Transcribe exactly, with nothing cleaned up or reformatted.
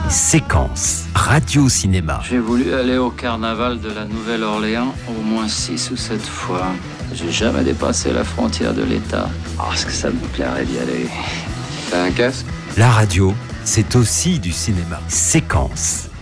Séquence, radio-cinéma. J'ai voulu aller au carnaval de la Nouvelle-Orléans au moins six ou sept fois. J'ai jamais dépassé la frontière de l'État. Parce que ça me plairait d'y aller. T'as un casque ? La radio, c'est aussi du cinéma. Séquence.